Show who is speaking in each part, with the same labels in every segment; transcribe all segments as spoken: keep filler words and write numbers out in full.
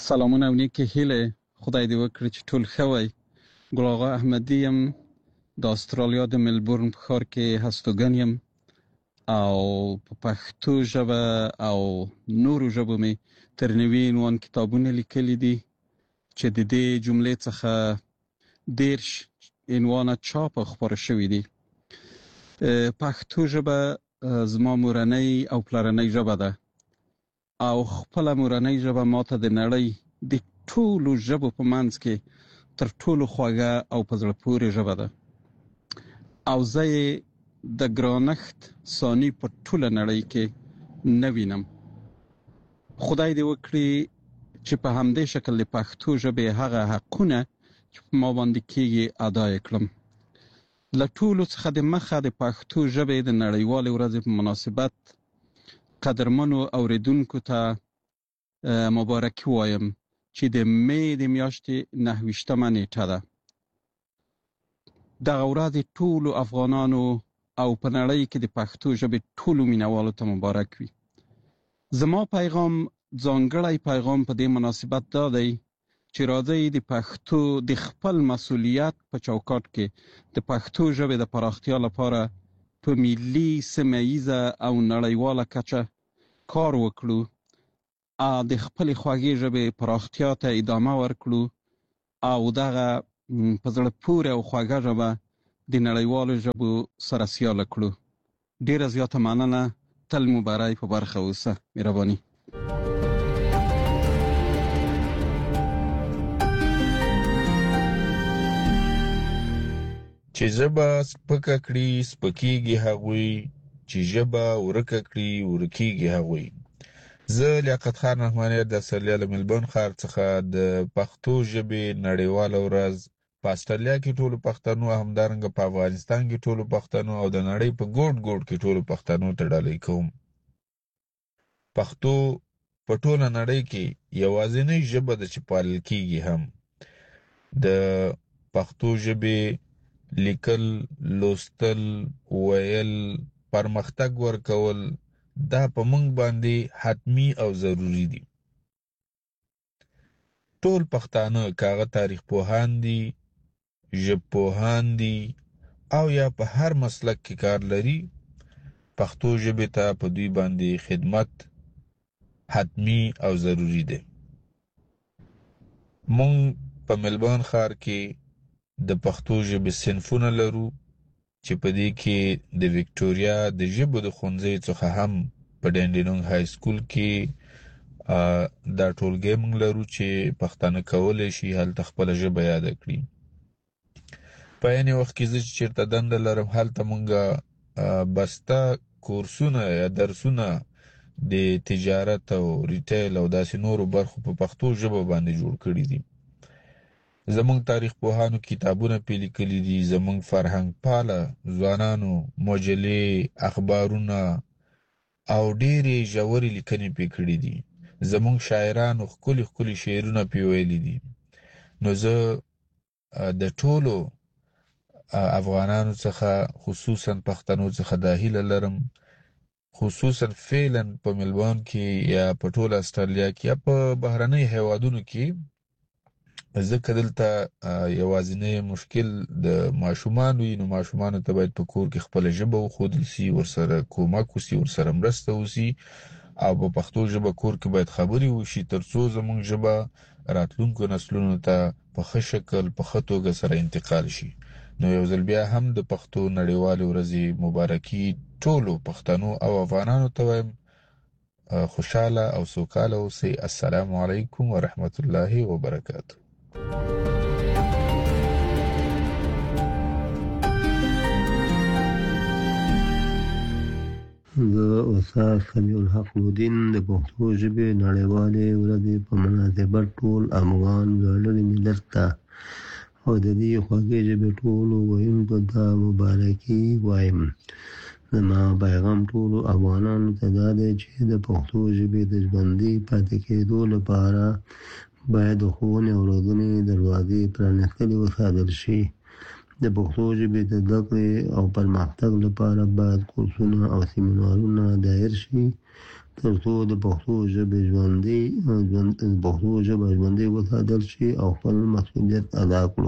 Speaker 1: سلامونه او نیکې هیلې خدای دې وکړي چې ټول ښه وای. ګل آغا احمدي یم، د استرالیا د ملبورن په ښار کې هستوګن یم او په پښتو ژبه او نورو ژبو مې تر نوي عنوان کتابونه لیکلي دي چې د دې جملې څخه دېرش عنوانه چاپ خپاره شوي دي. پښتو ژبه زما مورنۍ او پلرنۍ ژبه ده او خپله مورنۍ ژبه ماته د نړۍ د ټولو ژبو په منځ کې تر ټولو خوږه او په زړه پورې ژبه ده او زه یې د ګرانښت ثاني په ټوله نړۍ کې نه وینم. خدای دې وکړي چې په همدې شکل د پښتو ژبې هغه حقونه چې په ما باندې کېږي ادا یې کړم. له ټولو څخه د مخه د پښتو ژبې د نړیوالې ورځې په مناسبت قدرمنو اوریدونکو ته مبارکي وایم چې د مې د میاشتې نهه ویشتمه نیټه ده. دغه ورځ ټولو افغانانو او په نړۍ کې د پښتو ژبې ټولو مینوالو ته مبارک وي. زما پیغام ځانګړی پیغام په دې مناسبت دا دی چې راځئ د پښتو د خپل مسؤلیت په چوکاټ کې د پښتو ژبې د پراختیا لپاره په ملي، سیمه ییزه او نړیواله کچه کار وکړو او د خپلې خوږې ژبې پراختیا ته ادامه ورکړو او دغه په زړه پورې او خوږه ژبه د نړیوالو ژبو سره سیاله کړو. ډیره زیاته مننه. تل مو بری په برخه اوسه. مهرباني.
Speaker 2: چې ژبه سپکه کړي سپکیږي هغوی، چې ژبه ورکه کړي ورکیږي هغوی. زه لیاقت خان رحماني د استرالیا له ملبورن ښار څخه د پښتو ژبې نړیواله ورځ په استرالیا کې ټولو پښتنو، همدارنګه په افغانستان کې ټولو پښتنو او د نړۍ په ګوټ ګوټ کې ټولو پښتنو ته ډالۍ کوم. پښتو په ټوله نړۍ کې یوازینۍ ژبه ده چې پالل کیږي هم. د پښتو ژبې لیکل، لوستل، ویل، پرمختګ ورکول دا په موږ باندې حتمی او ضروری دي. ټول پښتانه کاغه تاریخ پوهان دي، ژب پوهان دي او یا په هر مسلک کې کار لري، پښتو ژبې ته په دوی باندې خدمت حتمی او ضروری دی. موږ په ملبورن ښار کې د پښتو ژبې صنفونه لرو چې په دې کې د وکټوریا د ژبو د ښوونځي څخه هم په ډینډینونګ های سکول کې دا ټولګی موږ لرو چې پښتانه کولی شي هلته خپله ژبه یاده کړي. په عین وخت کې زه چې چېرته دنده لرم هلته موږ بسته کورسونه یا درسونه د تجارت او ریټیل او داسې نورو برخو په پښتو ژبه باندې جوړ کړي دي. زمونږ تاریخ پوهانو کتابونه پې لیکلي دي، زمونږ فرهنګ پاله ځوانانو مجلې، اخبارونه او ډېرې ژورې لیکنې پې کړي دي. زمونږ شاعرانو ښکلي ښکلي شعرونه پې ویلي دي. نو زه د ټولو افغانانو څخه خصوصا پښتنو څخه دا هیله لرم، خصوصا فعلا په ملبورن کې یا په ټول استرالیا کې یا په بهرنۍ هیوادونو کې ځکه دلته یوازینی مشکل د ماشومان وي، نو ماشومانو ته باید په کور کې خپله ژبه وښودل سي، ورسره کومک وسي، ورسره مرسته وسي او په پښتو ژبه کور کې باید خبرې وشي تر څو زموږ ژبه راتلونکو نسلونو ته په ښه شکل په ښه توګه سره انتقال شي. نو یو ځل بیا هم د پښتو نړیوالې ورځې مبارکي ټولو پښتنو او افغانانو ته وایم. خوشحاله او سوکاله اوسئ. السلام علیکم ورحمت الله وبرکاته.
Speaker 3: زه استاد سمیع الحق نورالدین د پښتو ژبې نړیوالې ورځې په مناسبت ټول افغان ویاړلي ملت ته او د دې خوږې ژبې ټولو ویونکو ته مبارکي وایم. زما پیغام ټولو افغانانو ته دا دی چې د پښتو ژبې د ژوندي پاتې کېدو لپاره باید د ښوونې او روزنې دروازې پرانیستلې وساتل شي. د پښتو ژبې د زده کړې او پرمختګ لپاره باید کورسونه او سیمینارونه دایر شي تر څو د پښتو ژبې ژوندۍ د پښتو ژبه ژوندۍ وساتل شي او خپل مسؤلیت ادا کړو.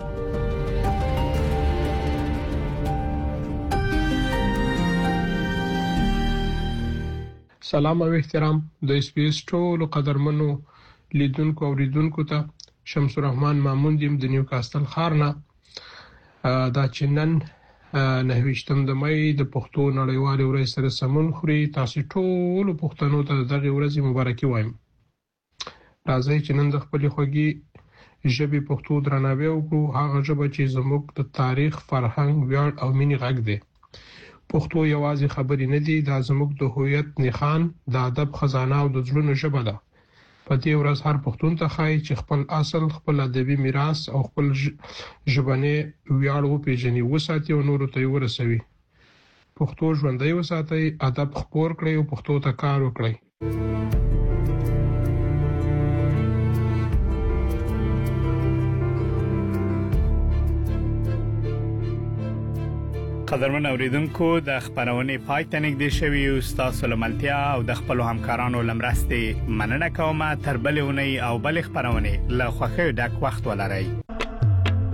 Speaker 4: سلام او احترام د اس پی اس ټولو قدرمنو لیدونکو او اوریدونکو ته. شمس الرحمن مامون دیم د نیوکاسټل ښار نه. دا چې نن نهه ویشتم د مې د پښتو نړیوالې ورځې سره سمون خوري، تاسو ټولو پښتنو ته دغه ورځې مبارکي وایم. راځئ چې نن د خپلې خوږې ژبې پښتو درناوی وکړو، هغه ژبه چې زموږ د تاریخ، فرهنګ، ویاړ او مینې غږ دی. پښتو یوازې خبرې نه دي، دا زموږ د هویت نښان، د ادب خزانه او د زړونو ژبه ده. په دې ورځ هر پښتون ته ښایي چې خپل اصل، خپل ادبي میراث او خپل ژبنی ویاړ وپېژني، وساتي او نورو ته یې ورسوي. پښتو ژوندۍ وساتئ، ادب خپور کړئ او پښتو ته کار وکړئ.
Speaker 5: قدرمن اوریدونکو، د خبرونې پای ته نږدې شوي یو. ستاسو له ملتیا او د خپلو همکارانو له مرستې مننه کوم. تر بلې اونۍ او بلې خبرونې له خوښیو ډک وخت ولرئ.